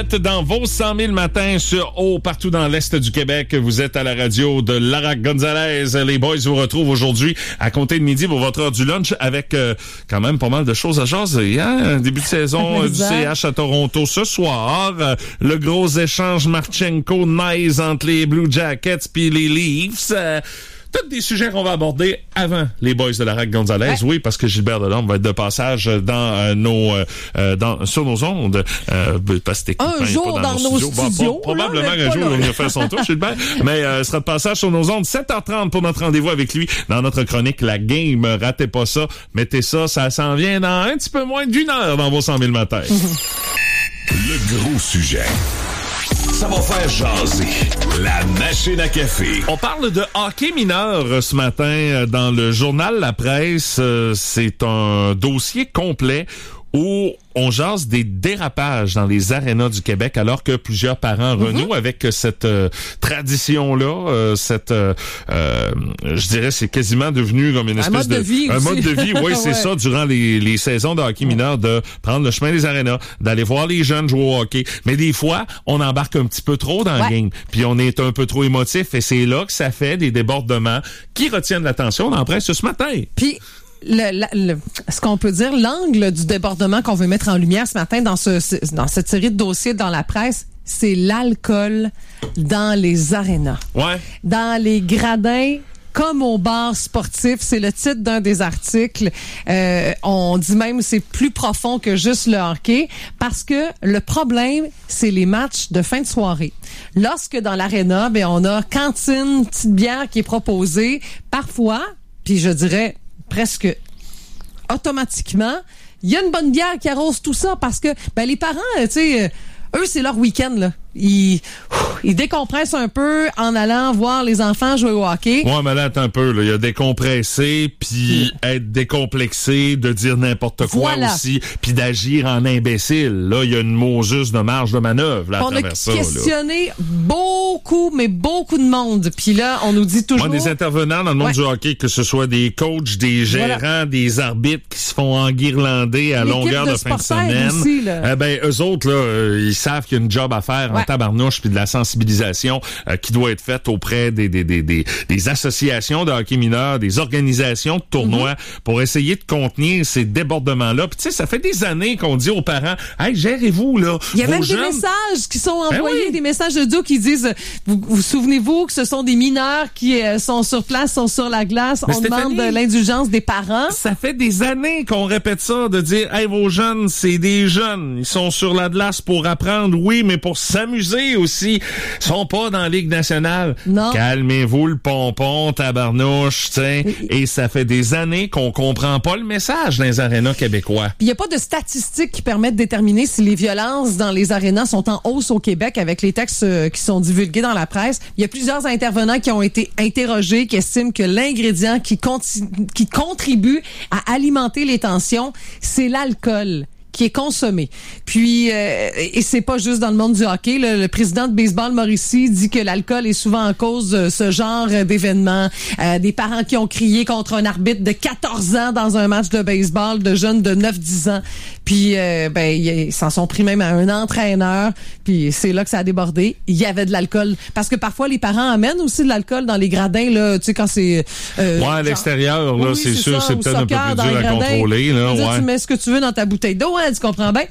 Dans vos 100 000 matins sur Eau, partout dans l'Est du Québec. Vous êtes à la radio de Lara Gonzalez. Les boys vous retrouvent aujourd'hui à compter de midi pour votre heure du lunch avec quand même pas mal de choses à jaser. Hein? Début de saison du CH à Toronto ce soir. Le gros échange Marchenko-Nice entre les Blue Jackets puis les Leafs. Tous des sujets qu'on va aborder avant les boys de la Lara Gonzalez. Oui, parce que Gilbert Delorme va être de passage dans sur nos ondes. Parce que un jour dans nos studios. Probablement un jour, il va faire son tour, Gilbert. Mais sera de passage sur nos ondes 7h30 pour notre rendez-vous avec lui dans notre chronique La Game. Ratez pas ça. Mettez ça s'en vient dans un petit peu moins d'une heure dans vos 100 000 matins. Le gros sujet. Ça va faire jaser. La machine à café. On parle de hockey mineur ce matin dans le journal La Presse. C'est un dossier complet où on jase des dérapages dans les arénas du Québec alors que plusieurs parents renouent avec cette tradition-là, je dirais c'est quasiment devenu comme une espèce de vie. Un mode de vie, oui, c'est ça, durant les saisons de hockey mineur, de prendre le chemin des arénas, d'aller voir les jeunes jouer au hockey. Mais des fois, on embarque un petit peu trop dans le game, puis on est un peu trop émotif et c'est là que ça fait des débordements qui retiennent l'attention dans la presse ce matin. Puis ce qu'on peut dire, l'angle du débordement qu'on veut mettre en lumière ce matin dans cette série de dossiers dans la presse, c'est l'alcool dans les arénas. Ouais. Dans les gradins, comme au bar sportif, c'est le titre d'un des articles. On dit même que c'est plus profond que juste le hockey parce que le problème, c'est les matchs de fin de soirée. Lorsque dans l'aréna, on a cantine, petite bière qui est proposée, parfois, puis je dirais presque automatiquement, il y a une bonne bière qui arrose tout ça parce que les parents, eux, c'est leur week-end, là. Ils décompressent un peu en allant voir les enfants jouer au hockey. Ouais, mais là, attends un peu, là. Il y a décompresser, puis être décomplexé, de dire n'importe quoi aussi, puis d'agir en imbécile. Là, il y a une Moses de marge de manœuvre, là, à travers ça. On a questionné beaucoup de monde. Puis là, on nous dit toujours... des intervenants dans le monde du hockey, que ce soit des coachs, des gérants, des arbitres qui se font enguirlander à longueur de fin de semaine. Aussi, là. Eux autres, là, ils savent qu'il y a une job à faire en tabarnouche, puis de la sensibilisation qui doit être faite auprès des associations de hockey mineur, des organisations de tournois pour essayer de contenir ces débordements-là. Puis tu sais, ça fait des années qu'on dit aux parents, hey, gérez-vous, là. Il y a même des messages qui sont envoyés, des messages de dos qui disent, vous souvenez-vous que ce sont des mineurs qui sont sur place, sont sur la glace. On demande l'indulgence des parents. Ça fait des années qu'on répète ça, de dire, hey, vos jeunes, c'est des jeunes. Ils sont sur la glace pour apprendre, oui, mais pour s'amuser aussi. Ils sont pas dans la Ligue nationale. Non. Calmez-vous le pompon, tabarnouche, tu sais. Et ça fait des années qu'on comprend pas le message dans les arénas québécois. Il y a pas de statistiques qui permettent de déterminer si les violences dans les arénas sont en hausse au Québec avec les textes qui sont divulgués dans la presse. Il y a plusieurs intervenants qui ont été interrogés qui estiment que l'ingrédient qui contribue à alimenter les tensions, c'est l'alcool qui est consommé. Puis, et c'est pas juste dans le monde du hockey. Le président de Baseball Mauricie dit que l'alcool est souvent en cause de ce genre d'événements. Des parents qui ont crié contre un arbitre de 14 ans dans un match de baseball, de jeunes de 9-10 ans. Puis, ils s'en sont pris même à un entraîneur. Puis, c'est là que ça a débordé. Il y avait de l'alcool. Parce que parfois, les parents amènent aussi de l'alcool dans les gradins, là. Tu sais, quand c'est... à l'extérieur, là, c'est sûr, c'est peut-être un peu plus dur à contrôler, là. Tu mets ce que tu veux dans ta bouteille d'eau, tu comprends bien.